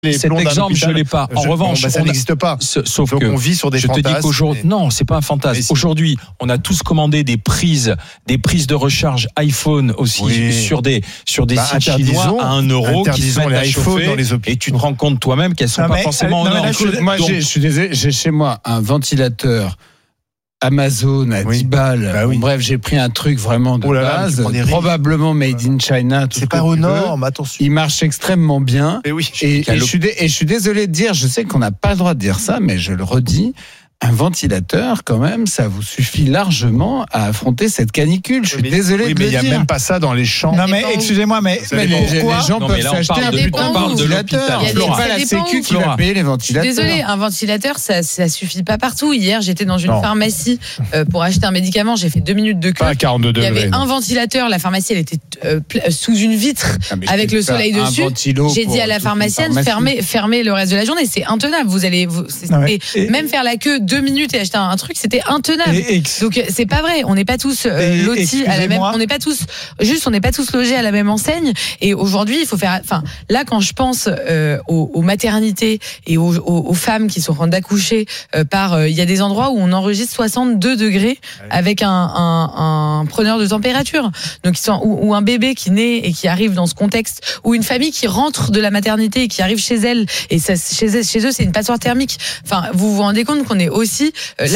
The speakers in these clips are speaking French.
Cet exemple, je l'ai pas. En revanche, ça n'existe pas. Sauf donc que on vit sur des fantasmes. Je te dis qu'aujourd'hui, non, c'est pas un fantasme. Aujourd'hui, on a tous commandé des prises de recharge iPhone aussi sur des sites chinois à 1 euro qui se mettent à chauffer. Et tu te rends compte toi-même qu'elles sont pas forcément en or. Moi, je suis désolé, j'ai chez moi un ventilateur Amazon à 10 balles. Bah oui. Bref, j'ai pris un truc vraiment de base, probablement made in China. C'est pas aux normes, attention. Il marche extrêmement bien. Et oui. Et je suis désolé de dire, je sais qu'on n'a pas le droit de dire ça, mais je le redis. Un ventilateur, quand même, ça vous suffit largement à affronter cette canicule. Je suis désolé de le dire. Mais il n'y a même pas ça dans les champs. Non, mais excusez-moi, mais les gens peuvent s'acheter un ventilateur. C'est pas la Sécu qui va payer les ventilateurs. Désolé, un ventilateur, ça suffit pas partout. Hier, j'étais dans une pharmacie pour acheter un médicament. J'ai fait 2 minutes de queue. Pas à 42 degrés. Il y avait un ventilateur. La pharmacie, elle était sous une vitre avec le soleil dessus. J'ai dit à la pharmacienne, fermez le reste de la journée. C'est intenable. Même faire la queue 2 minutes et acheter un truc, c'était intenable. Donc c'est pas vrai. On n'est pas tous lotis à la même. On n'est pas tous logés à la même enseigne. Et aujourd'hui, il faut faire. Enfin, là, quand je pense aux maternités et aux femmes qui sont en train d'accoucher, il y a des endroits où on enregistre 62 degrés avec un preneur de température. Donc ou un bébé qui naît et qui arrive dans ce contexte, ou une famille qui rentre de la maternité et qui arrive chez elle et ça, chez eux, c'est une passoire thermique. Enfin, vous vous rendez compte qu'on est aussi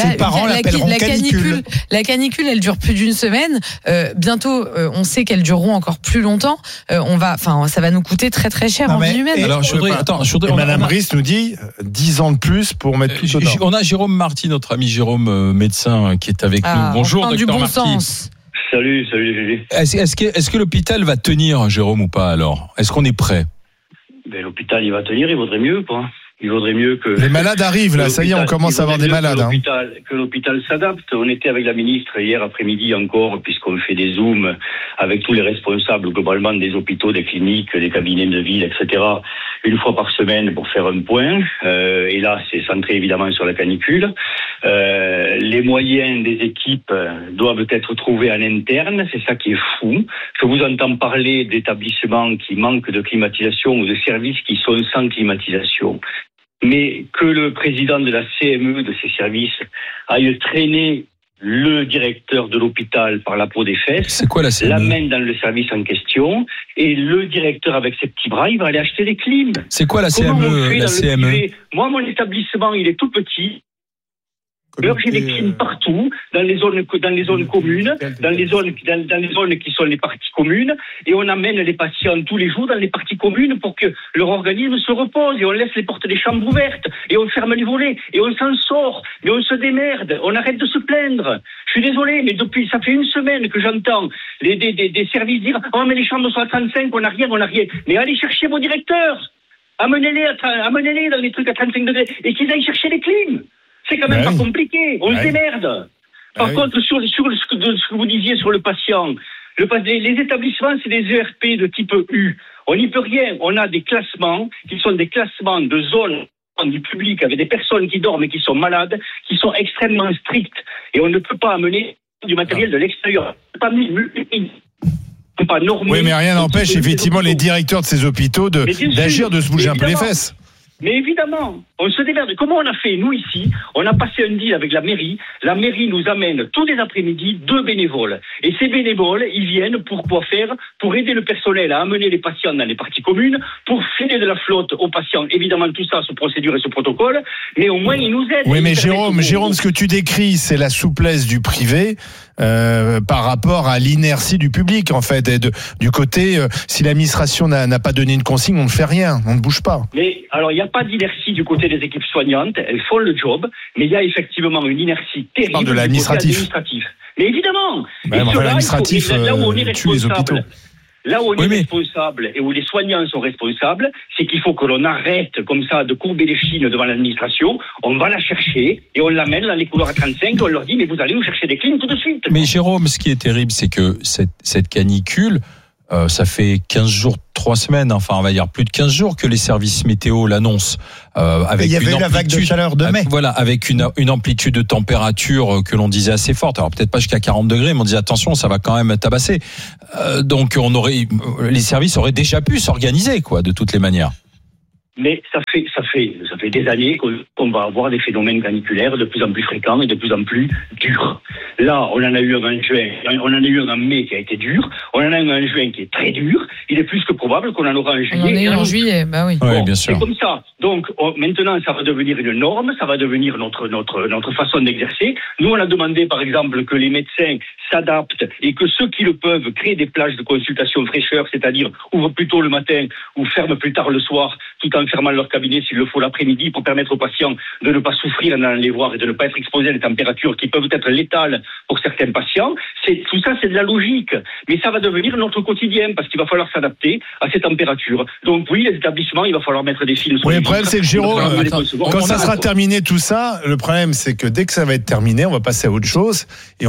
la canicule, elle dure plus d'une semaine. Bientôt, on sait qu'elles dureront encore plus longtemps. Ça va nous coûter très très cher en vie humaine. Alors, Madame Brice nous dit 10 ans de plus pour mettre tout dedans. On a Jérôme Marty, notre ami Jérôme, médecin, qui est avec nous. Bonjour, docteur Marty. Sens. Salut Gégé. Est-ce que l'hôpital va tenir, Jérôme, ou pas alors ? Est-ce qu'on est prêt ? L'hôpital, il va tenir, il vaudrait mieux, quoi. Il vaudrait mieux que... Les malades arrivent, là, ça y est, on commence à avoir des malades. Que l'hôpital s'adapte. On était avec la ministre hier après-midi encore, puisqu'on fait des zooms avec tous les responsables, globalement, des hôpitaux, des cliniques, des cabinets de ville, etc., une fois par semaine pour faire un point. Et là, c'est centré évidemment sur la canicule. Les moyens des équipes doivent être trouvés en interne, c'est ça qui est fou. Je vous entends parler d'établissements qui manquent de climatisation ou de services qui sont sans climatisation. Mais que le président de la CME de ces services aille traîner le directeur de l'hôpital par la peau des fesses, c'est quoi la CME ? L'amène dans le service en question, et le directeur avec ses petits bras, il va aller acheter des clims. C'est quoi la CME ? Moi, mon établissement, il est tout petit. Alors, j'ai des clims partout, dans les zones communes, dans les zones qui sont les parties communes, et on amène les patients tous les jours dans les parties communes pour que leur organisme se repose, et on laisse les portes des chambres ouvertes, et on ferme les volets, et on s'en sort, mais on se démerde, on arrête de se plaindre. Je suis désolé, mais ça fait une semaine que j'entends des services dire « Oh, mais les chambres sont à 35, on n'a rien. » Mais allez chercher vos directeurs, amenez-les dans les trucs à 35 degrés, et qu'ils aillent chercher les clims. C'est quand même pas compliqué, on se démerde. Par contre, sur ce que vous disiez sur le patient, les établissements, c'est des ERP de type U. On n'y peut rien. On a des classements qui sont des classements de zones du public avec des personnes qui dorment et qui sont malades, qui sont extrêmement stricts. Et on ne peut pas amener du matériel de l'extérieur. Pas normé. Oui, mais rien n'empêche effectivement les directeurs de ces hôpitaux d'agir, de se bouger un peu les fesses. Mais évidemment, on se démerde. Comment on a fait, nous, ici ? On a passé un deal avec la mairie. La mairie nous amène tous les après-midi 2 bénévoles. Et ces bénévoles, ils viennent pour quoi faire ? Pour aider le personnel à amener les patients dans les parties communes, pour filer de la flotte aux patients. Évidemment, tout ça, ce procédure et ce protocole. Mais au moins, ils nous aident. Oui, mais Jérôme, ce que tu décris, c'est la souplesse du privé par rapport à l'inertie du public, en fait. Et du côté, si l'administration n'a pas donné une consigne, on ne fait rien, on ne bouge pas. Mais alors, il n'y a pas d'inertie du côté des équipes soignantes, elles font le job, mais il y a effectivement une inertie terrible de l'administratif. Mais évidemment, l'administratif là où on est tue les hôpitaux. Là où on est responsable et où les soignants sont responsables, c'est qu'il faut que l'on arrête comme ça de courber les chines devant l'administration. On va la chercher et on l'amène dans les couloirs à 35 et on leur dit mais vous allez nous chercher des clims tout de suite. Mais Jérôme, ce qui est terrible, c'est que cette canicule, ça fait 15 jours, 3 semaines, enfin on va dire plus de 15 jours que les services météo l'annoncent. Avec il y avait eu la vague de chaleur de mai. Voilà, avec une amplitude de température que l'on disait assez forte. Alors peut-être pas jusqu'à 40 degrés, mais on disait attention, ça va quand même tabasser. Donc les services auraient déjà pu s'organiser, quoi, de toutes les manières. Mais ça fait des années qu'on va avoir des phénomènes caniculaires de plus en plus fréquents et de plus en plus durs. Là, on en a eu un en juin, on en a eu un en mai qui a été dur, on en a eu un en juin qui est très dur. Il est plus que probable qu'on en aura en juillet. On en a eu en juillet, bah oui. Bon, bien sûr. C'est comme ça. Donc maintenant, ça va devenir une norme, ça va devenir notre façon d'exercer. Nous, on a demandé, par exemple, que les médecins s'adaptent et que ceux qui le peuvent créent des plages de consultation fraîcheur, c'est-à-dire ouvrent plus tôt le matin ou ferment plus tard le soir, tout en fermant leur cabinet s'il le faut l'après-midi pour permettre aux patients de ne pas souffrir en allant les voir et de ne pas être exposés à des températures qui peuvent être létales pour certains patients. Tout ça, c'est de la logique. Mais ça va devenir notre quotidien parce qu'il va falloir s'adapter à ces températures. Donc oui, les établissements, il va falloir mettre des fils sur les le problème, c'est que Jérôme, quand ça sera terminé tout ça, le problème, c'est que dès que ça va être terminé, on va passer à autre chose. Et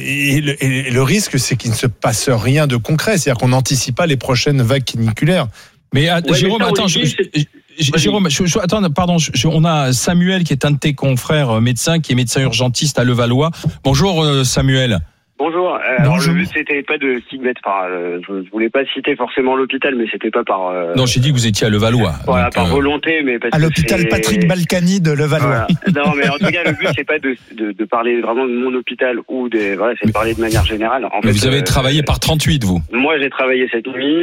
le risque, c'est qu'il ne se passe rien de concret. C'est-à-dire qu'on n'anticipe pas les prochaines vagues caniculaires. Mais Jérôme, attends, Jérôme, attends, pardon, on a Samuel qui est un de tes confrères médecin, qui est médecin urgentiste à Levallois. Bonjour Samuel. Bonjour. Alors le but c'était pas de stigmatiser. Je voulais pas citer forcément l'hôpital, mais c'était pas par. Non, j'ai dit que vous étiez à Levallois. Voilà, par volonté, mais parce à l'hôpital Patrick Balkany de Levallois. Voilà. Non, mais en tout cas, le but c'est pas de parler vraiment de mon hôpital ou c'est de parler de manière générale. En mais fait, vous avez travaillé par 38, vous. Moi, j'ai travaillé cette nuit.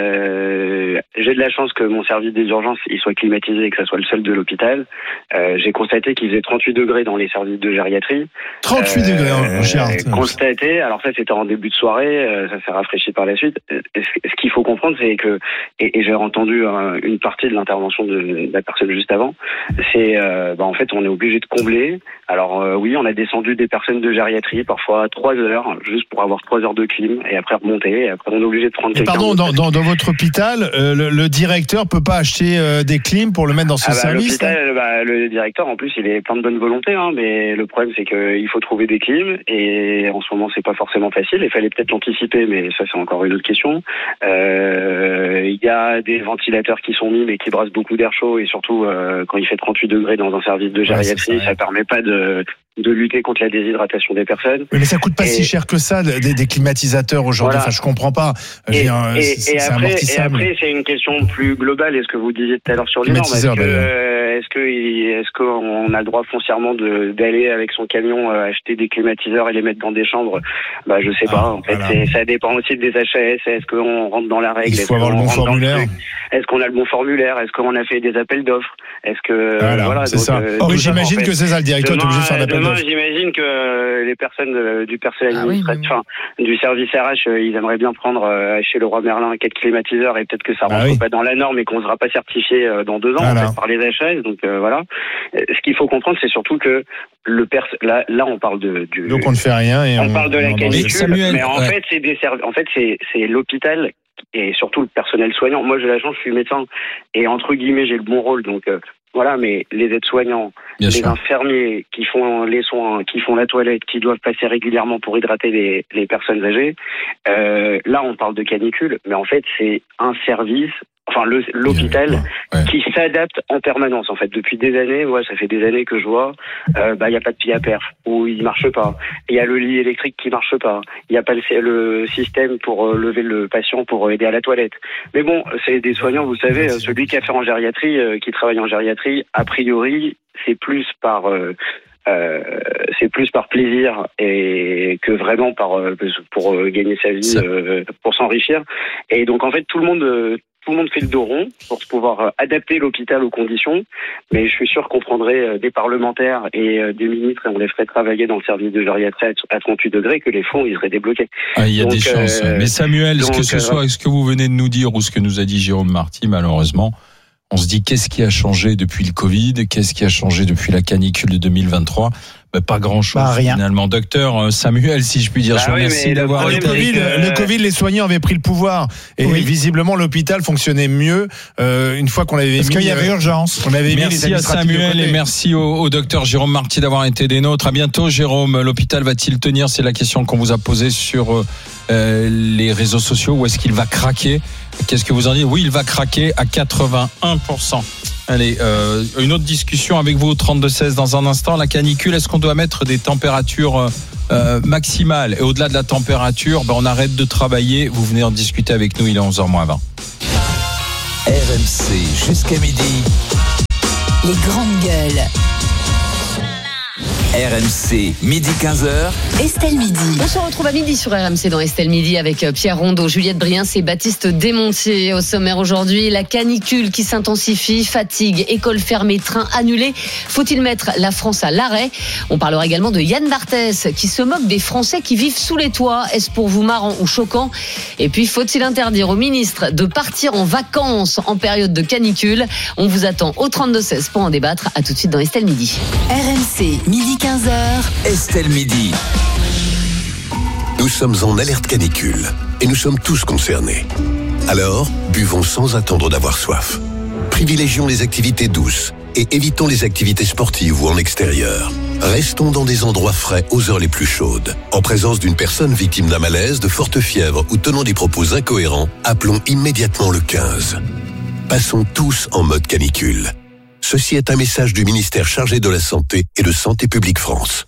J'ai de la chance que mon service des urgences il soit climatisé et que ça soit le seul de l'hôpital. J'ai constaté qu'il faisait 38 degrés dans les services de gériatrie. 38 degrés, constaté. Alors ça, c'était en début de soirée. Ça s'est rafraîchi par la suite. Ce qu'il faut comprendre, c'est que, et j'ai entendu une partie de l'intervention de la personne juste avant, c'est en fait, on est obligé de combler. Alors oui, on a descendu des personnes de gériatrie, parfois 3 heures, juste pour avoir 3 heures de clim, et après remonter. Et après, on est obligé de prendre quelqu'un. Pardon, dans votre hôpital, le directeur peut pas acheter des clims pour le mettre dans son service. L'hôpital, le directeur, en plus, il est plein de bonne volonté, hein, mais le problème, c'est qu'il faut trouver des clims, et en ce moment, c'est pas forcément facile. Il fallait peut-être l'anticiper, mais ça, c'est encore une autre question. Il y a des ventilateurs qui sont mis, mais qui brassent beaucoup d'air chaud, et surtout, quand il fait 38 degrés dans un service de gériatrie, ça permet pas de lutter contre la déshydratation des personnes. Mais ça coûte pas si cher que ça, des climatisateurs aujourd'hui. Voilà. Enfin, je comprends pas. Et après, c'est une question plus globale. Est-ce que vous disiez tout à l'heure sur les normes? Est-ce qu'on a le droit foncièrement d'aller avec son camion acheter des climatiseurs et les mettre dans des chambres? Je sais pas. En fait, ça dépend aussi des HAS. Est-ce qu'on rentre dans la règle? Il faut avoir le bon formulaire. Est-ce qu'on a le bon formulaire? Est-ce qu'on a fait des appels d'offres? Est-ce que c'est ça. J'imagine que c'est ça, le directeur est obligé de faire l'appel d'offres. J'imagine que les personnes du personnel administratif, du service RH, ils aimeraient bien prendre chez Leroy Merlin 4 climatiseurs, et peut-être que ça rentre pas dans la norme et qu'on ne sera pas certifié dans 2 ans en fait, par les HAS. Donc voilà. Ce qu'il faut comprendre, c'est surtout que là on parle donc on ne fait rien et on parle de la canicule, mais en fait c'est l'hôpital et surtout le personnel soignant. Moi j'ai la chance, je suis médecin et entre guillemets j'ai le bon rôle, donc voilà, mais les aides-soignants, infirmiers qui font les soins, qui font la toilette, qui doivent passer régulièrement pour hydrater les personnes âgées, là on parle de canicule, mais en fait c'est un service, l'hôpital qui s'adapte en permanence. En fait, depuis des années, ça fait des années que je vois, il y a pas de pied-à-perf, ou il marche pas. Il y a le lit électrique qui marche pas. Il y a pas le système pour lever le patient pour aider à la toilette. Mais bon, c'est des soignants, vous savez, celui qui a fait en gériatrie, qui travaille en gériatrie, a priori, c'est plus par plaisir et que vraiment pour gagner sa vie, pour s'enrichir. Et donc en fait tout le monde fait le dos rond pour pouvoir adapter l'hôpital aux conditions, mais je suis sûr qu'on prendrait des parlementaires et des ministres et on les ferait travailler dans le service de gériatrie à 38 degrés, que les fonds ils seraient débloqués. Il y a des chances. Mais Samuel, ce que vous venez de nous dire ou ce que nous a dit Jérôme Marty, malheureusement, on se dit qu'est-ce qui a changé depuis le Covid, qu'est-ce qui a changé depuis la canicule de 2023? Pas grand-chose finalement. Docteur Samuel, si je puis dire, je vous remercie d'avoir été le Covid, les soignants avaient pris le pouvoir et visiblement l'hôpital fonctionnait mieux une fois qu'on avait mis. Parce qu'il y avait urgence. Merci à Samuel et merci au docteur Jérôme Marty d'avoir été des nôtres. À bientôt, Jérôme. L'hôpital va-t-il tenir? C'est la question qu'on vous a posée sur les réseaux sociaux. Ou est-ce qu'il va craquer? Qu'est-ce que vous en dites? Oui, il va craquer à 81%. Allez, une autre discussion avec vous au 32-16 dans un instant. La canicule, est-ce qu'on doit mettre des températures maximales? Et au-delà de la température, on arrête de travailler. Vous venez en discuter avec nous, il est 11h moins 20. RMC jusqu'à midi. Les grandes gueules. RMC, midi 15h. Estelle Midi. On se retrouve à midi sur RMC dans Estelle Midi avec Pierre Rondeau, Juliette Briens et Baptiste Desmontiers. Au sommaire aujourd'hui, la canicule qui s'intensifie, fatigue, écoles fermées, trains annulés. Faut-il mettre la France à l'arrêt ? On parlera également de Yann Barthès qui se moque des Français qui vivent sous les toits. Est-ce pour vous marrant ou choquant ? Et puis, faut-il interdire au ministre de partir en vacances en période de canicule ? On vous attend au 32-16 pour en débattre. À tout de suite dans Estelle Midi. RMC, midi 15h. Estelle Midi. Nous sommes en alerte canicule et nous sommes tous concernés. Alors, buvons sans attendre d'avoir soif. Privilégions les activités douces et évitons les activités sportives ou en extérieur. Restons dans des endroits frais aux heures les plus chaudes. En présence d'une personne victime d'un malaise, de forte fièvre ou tenant des propos incohérents, appelons immédiatement le 15. Passons tous en mode canicule. Ceci est un message du ministère chargé de la Santé et de Santé publique France.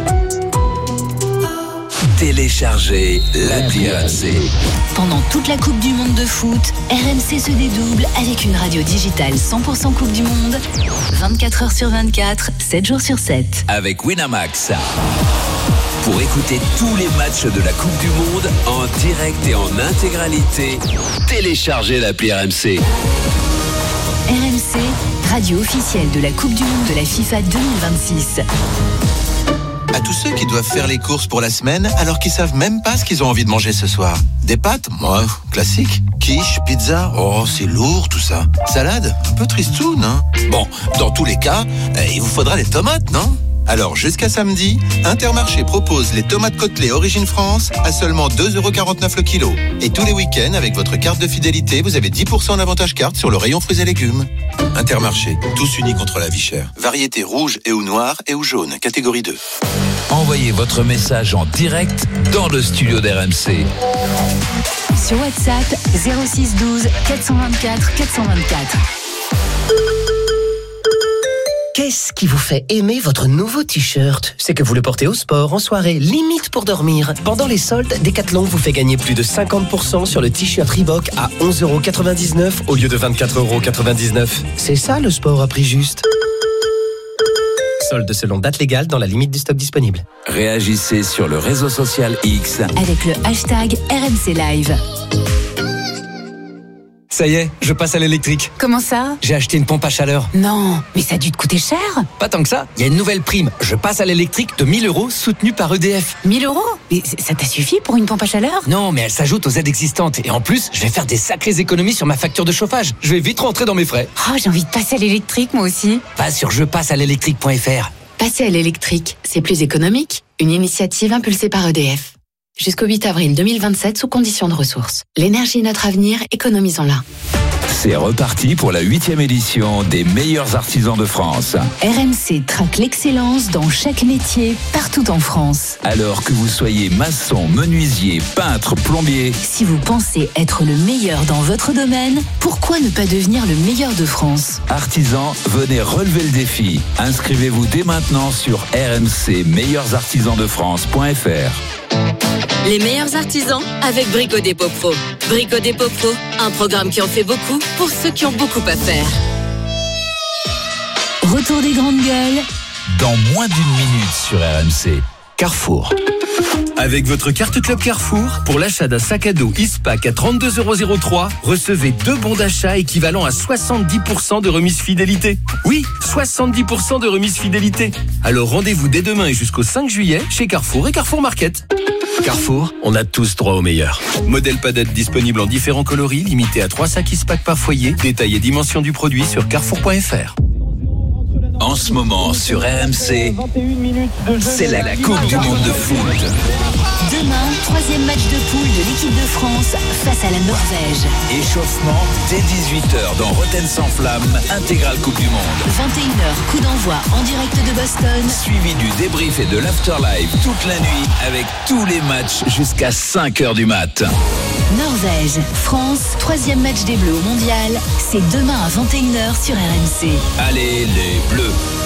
Téléchargez l'appli RMC. Pendant toute la Coupe du Monde de foot, RMC se dédouble avec une radio digitale 100% Coupe du Monde, 24 heures sur 24, 7 jours sur 7. Avec Winamax. Pour écouter tous les matchs de la Coupe du Monde en direct et en intégralité, téléchargez l'appli RMC. RMC, radio officielle de la Coupe du Monde de la FIFA 2026. À tous ceux qui doivent faire les courses pour la semaine alors qu'ils savent même pas ce qu'ils ont envie de manger ce soir. Des pâtes ? Moi, classique. Quiche, pizza ? Oh, c'est lourd tout ça. Salade ? Un peu tristoun, hein ? Bon, dans tous les cas, il vous faudra des tomates, non ? Alors, jusqu'à samedi, Intermarché propose les tomates Côtelets Origine France à seulement 2,49€ le kilo. Et tous les week-ends, avec votre carte de fidélité, vous avez 10% d'avantage carte sur le rayon fruits et légumes. Intermarché, tous unis contre la vie chère. Variété rouge et ou noire et ou jaune, catégorie 2. Envoyez votre message en direct dans le studio d'RMC. Sur WhatsApp, 06 12 424 424. Qu'est-ce qui vous fait aimer votre nouveau t-shirt ? C'est que vous le portez au sport, en soirée, limite pour dormir. Pendant les soldes, Decathlon vous fait gagner plus de 50% sur le t-shirt Reebok à 11,99€ au lieu de 24,99€. C'est ça le sport à prix juste. Solde selon date légale dans la limite du stock disponible. Réagissez sur le réseau social X avec le hashtag RMC Live. Ça y est, je passe à l'électrique. Comment ça ? J'ai acheté une pompe à chaleur. Non, mais ça a dû te coûter cher. Pas tant que ça, il y a une nouvelle prime. Je passe à l'électrique de 1 000 € soutenue par EDF. 1 000 €? Mais ça t'a suffi pour une pompe à chaleur ? Non, mais elle s'ajoute aux aides existantes. Et en plus, je vais faire des sacrées économies sur ma facture de chauffage. Je vais vite rentrer dans mes frais. Oh, j'ai envie de passer à l'électrique, moi aussi. Va sur jepassealélectrique.fr. Passer à l'électrique, c'est plus économique. Une initiative impulsée par EDF. Jusqu'au 8 avril 2027 sous conditions de ressources. L'énergie est notre avenir, économisons-la. C'est reparti pour la 8e édition des meilleurs artisans de France. RMC traque l'excellence dans chaque métier, partout en France. Alors que vous soyez maçon, menuisier, peintre, plombier. Si vous pensez être le meilleur dans votre domaine, pourquoi ne pas devenir le meilleur de France ? Artisans, venez relever le défi. Inscrivez-vous dès maintenant sur rmcmeilleursartisansdefrance.fr. Les meilleurs artisans avec Brico Dépôt Pro. Brico Dépôt Pro, un programme qui en fait beaucoup pour ceux qui ont beaucoup à faire. Retour des grandes gueules. Dans moins d'une minute sur RMC. Carrefour. Avec votre carte Club Carrefour, pour l'achat d'un sac à dos Ispac à 32,03€, recevez 2 bons d'achat équivalent à 70% de remise fidélité. Oui, 70% de remise fidélité. Alors rendez-vous dès demain et jusqu'au 5 juillet chez Carrefour et Carrefour Market. Carrefour, on a tous droit au meilleur. Modèle padette disponible en différents coloris, limité à 3 sacs Ispac par foyer. Détail et dimension du produit sur carrefour.fr. En ce moment sur RMC, c'est la Coupe du Monde de foot. Demain, 3e match de poule de l'équipe de France face à la Norvège. Échauffement dès 18h dans Rotten sans flamme, intégrale Coupe du Monde. 21h, coup d'envoi en direct de Boston. Suivi du débrief et de l'afterlife toute la nuit avec tous les matchs jusqu'à 5h du mat. Norvège, France, 3e match des Bleus au Mondial. C'est demain à 21h sur RMC. Allez les Bleus!